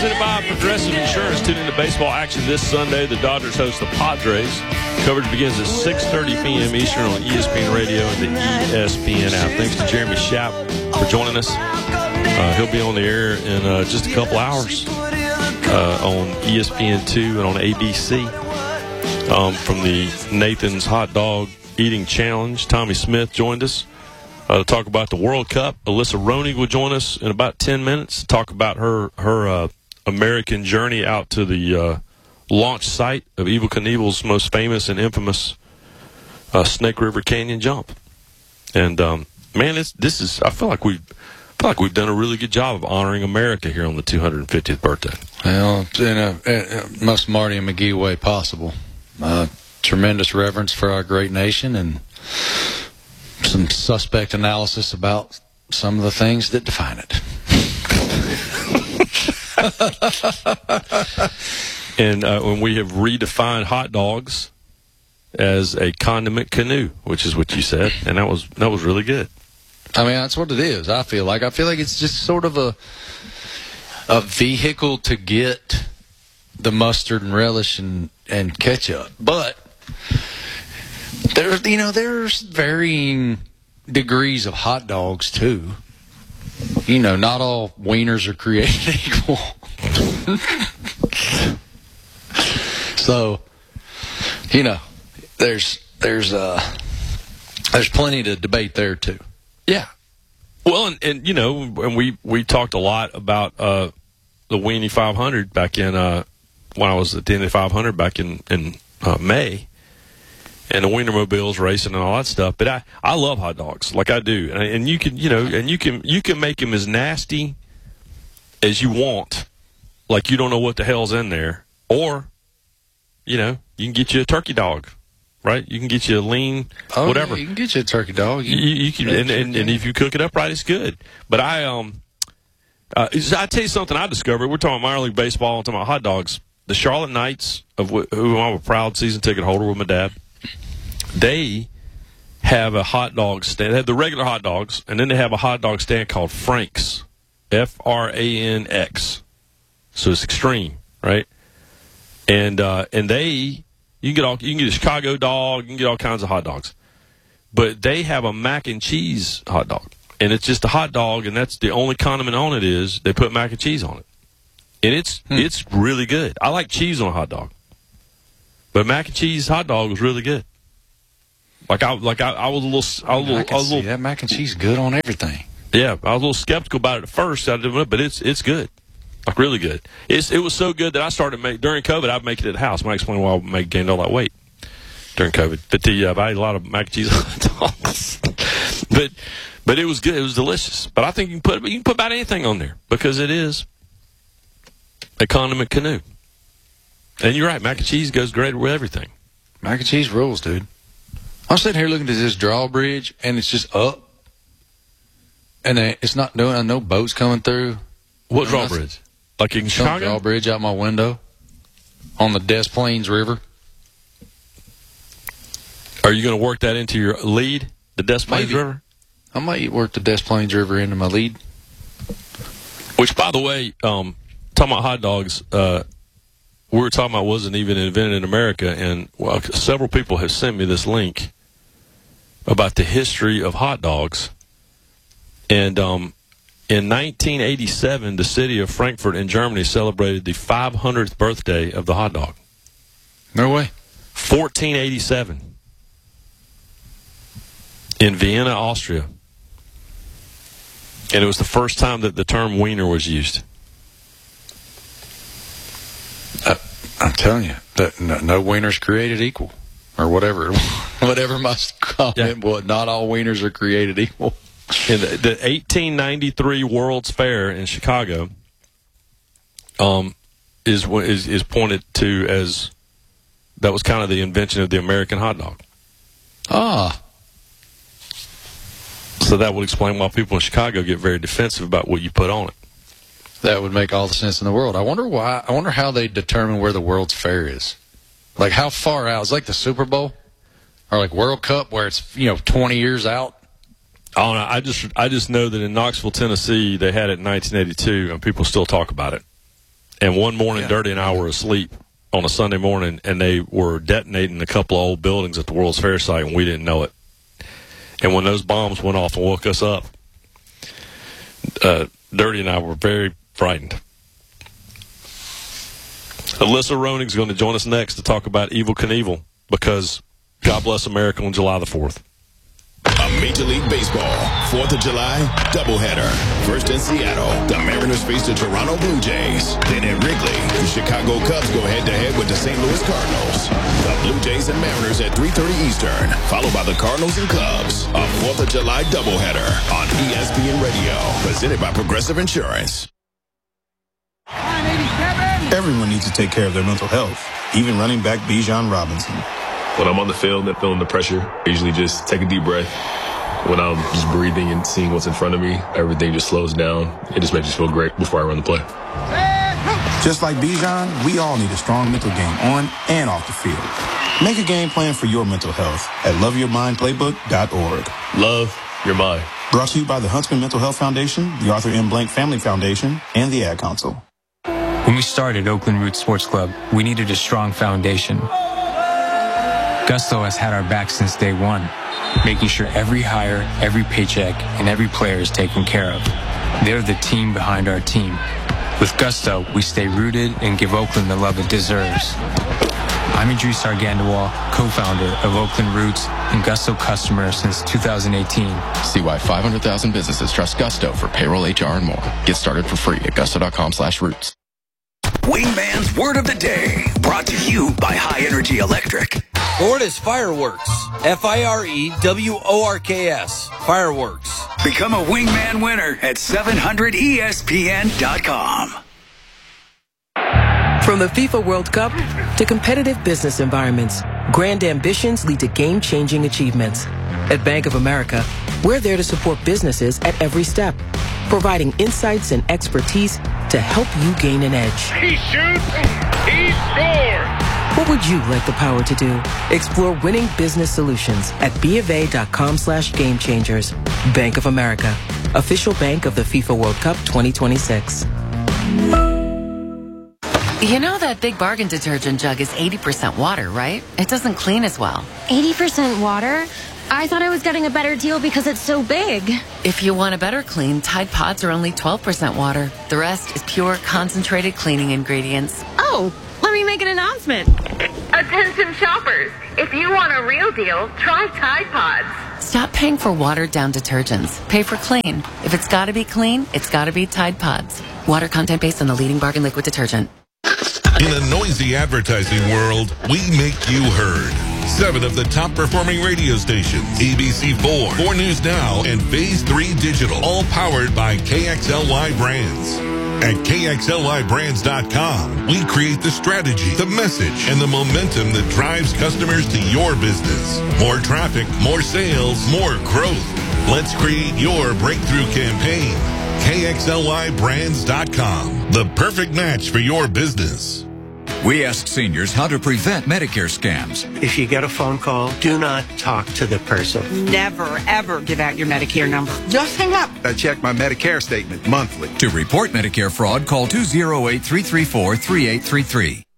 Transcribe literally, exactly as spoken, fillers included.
Presented by Progressive Insurance. Tune into baseball action this Sunday. The Dodgers host the Padres. Coverage begins at six thirty p.m. Eastern on E S P N Radio and the E S P N app. Thanks to Jeremy Schaap for joining us. Uh, he'll be on the air in uh, just a couple hours uh, on E S P N two and on A B C um, from the Nathan's Hot Dog Eating Challenge. Tommy Smith joined us uh, to talk about the World Cup. Alyssa Ronig will join us in about ten minutes to talk about her, her uh, American journey out to the uh, launch site of Evel Knievel's most famous and infamous uh, Snake River Canyon jump. And, um, man, it's, this is, I feel like we've, I feel like we've done a really good job of honoring America here on the two hundred fiftieth birthday. Well, in a, a most Marty and McGee way possible. Uh, tremendous reverence for our great nation and some suspect analysis about some of the things that define it. And uh, when we have redefined hot dogs as a condiment canoe, which is what you said, and that was that was really good. I mean, that's what it is. I feel like I feel like it's just sort of a a vehicle to get the mustard and relish and, and ketchup, but there's you know there's varying degrees of hot dogs too. You know, not all wieners are created equal. So, you know, there's there's uh there's plenty to debate there too. Yeah. Well, and, and you know, and we, we talked a lot about uh, the Weenie five hundred back in uh, when I was at the Indy five hundred back in in uh, May, and the Wienermobiles racing and all that stuff. But I, I love hot dogs, like I do, and, and you can you know, and you can you can make them as nasty as you want, like you don't know what the hell's in there, or you know, you can get you a turkey dog. Right, you can get you a lean, oh, whatever. Yeah, you can get you a turkey dog. You, you, you can, and, and, and if you cook it up right, it's good. But I, um, uh, I tell you something I discovered. We're talking minor league baseball. I'm talking about hot dogs. The Charlotte Knights, of wh- who I'm a proud season ticket holder with my dad, they have a hot dog stand. They have the regular hot dogs, and then they have a hot dog stand called Frank's, F R A N X. So it's extreme, right? And uh, and they. You can get all, you can get a Chicago dog, you can get all kinds of hot dogs. But they have a mac and cheese hot dog. And it's just a hot dog, and that's the only condiment on it is they put mac and cheese on it. And it's hmm. it's really good. I like cheese on a hot dog. But mac and cheese hot dog was really good. Like I like I, I was a little I was a little, I can I was see a little, that mac and cheese is good on everything. Yeah, I was a little skeptical about it at first, but it's it's good. Like, really good. It's, it was so good that I started make during COVID, I'd make it at the house. Might explain why I make, gained all that weight during COVID. But the, uh, I ate a lot of mac and cheese hot dogs. but, but it was good. It was delicious. But I think you can put, you can put about anything on there because it is a condiment canoe. And you're right. Mac and cheese goes great with everything. Mac and cheese rules, dude. I'm sitting here looking at this drawbridge, and it's just up. And it's not doing, no boats coming through. What drawbridge? Like in Some Chicago? drawbridge out my window on the Des Plaines River. Are you going to work that into your lead, the Des Plaines Maybe. River? I might work the Des Plaines River into my lead. Which, by the way, um, talking about hot dogs, uh, we were talking about wasn't even invented in America, and well, several people have sent me this link about the history of hot dogs. And um, in nineteen eighty-seven, the city of Frankfurt in Germany celebrated the five hundredth birthday of the hot dog. No way. fourteen eighty-seven. In Vienna, Austria. And it was the first time that the term wiener was used. Uh, I'm telling you, that no, no wiener's created equal. Or whatever. Whatever my comment was. Not all wieners are created equal. In the, the eighteen ninety-three World's Fair in Chicago um, is, is is pointed to as that was kind of the invention of the American hot dog. Ah. So that would explain why people in Chicago get very defensive about what you put on it. That would make all the sense in the world. I wonder why. I wonder how they determine where the World's Fair is. Like how far out? It's like the Super Bowl or like World Cup where it's, you know, twenty years out. I don't know. I just I just know that in Knoxville, Tennessee, they had it in nineteen eighty-two, and people still talk about it. And one morning, Yeah. Dirty and I were asleep on a Sunday morning, and they were detonating a couple of old buildings at the World's Fair site, and we didn't know it. And when those bombs went off and woke us up, uh, Dirty and I were very frightened. Alyssa Roning's going to join us next to talk about Evel Knievel, because God bless America on July the fourth. A Major League Baseball fourth of July doubleheader. First in Seattle, the Mariners face the Toronto Blue Jays. Then at Wrigley, the Chicago Cubs go head-to-head with the Saint Louis Cardinals. The Blue Jays and Mariners at three thirty Eastern, followed by the Cardinals and Cubs. A fourth of July doubleheader on E S P N Radio, presented by Progressive Insurance. Everyone needs to take care of their mental health, even running back Bijan Robinson. When I'm on the field and feeling the pressure, I usually just take a deep breath. When I'm just breathing and seeing what's in front of me, everything just slows down. It just makes me feel great before I run the play. Just like Bijan, we all need a strong mental game on and off the field. Make a game plan for your mental health at love your mind playbook dot org. Love your mind. Brought to you by the Huntsman Mental Health Foundation, the Arthur M. Blank Family Foundation, and the Ad Council. When we started Oakland Roots Sports Club, we needed a strong foundation. Gusto has had our back since day one, making sure every hire, every paycheck, and every player is taken care of. They're the team behind our team. With Gusto, we stay rooted and give Oakland the love it deserves. I'm Idris Argandawal, co-founder of Oakland Roots and Gusto customer since two thousand eighteen. See why five hundred thousand businesses trust Gusto for payroll, H R, and more. Get started for free at gusto.com slash roots. Wingman's Word of the Day, brought to you by High Energy Electric. Florida's Fireworks. F I R E W O R K S. Fireworks. Become a Wingman winner at seven hundred E S P N dot com. From the FIFA World Cup to competitive business environments, grand ambitions lead to game-changing achievements. At Bank of America, we're there to support businesses at every step, providing insights and expertise to help you gain an edge. He shoots, he scores! What would you like the power to do? Explore winning business solutions at bofa.com slash game changers. Bank of America, official bank of the FIFA World Cup twenty twenty-six. You know that Big Bargain detergent jug is eighty percent water, right? It doesn't clean as well. eighty percent water? I thought I was getting a better deal because it's so big. If you want a better clean, Tide Pods are only twelve percent water. The rest is pure, concentrated cleaning ingredients. Oh, let me make an announcement. Attention shoppers, if you want a real deal, try Tide Pods. Stop paying for watered-down detergents. Pay for clean. If it's got to be clean, it's got to be Tide Pods. Water content based on the leading bargain liquid detergent. In a noisy advertising world, we make you heard. Seven of the top performing radio stations, A B C four, four News Now, and Phase three Digital, all powered by K X L Y Brands. At K X L Y brands dot com, we create the strategy, the message, and the momentum that drives customers to your business. More traffic, more sales, more growth. Let's create your breakthrough campaign. K X L Y brands dot com, the perfect match for your business. We ask seniors how to prevent Medicare scams. If you get a phone call, do not talk to the person. Never, ever give out your Medicare number. Just hang up. I check my Medicare statement monthly. To report Medicare fraud, call two oh eight, three three four, three eight three three.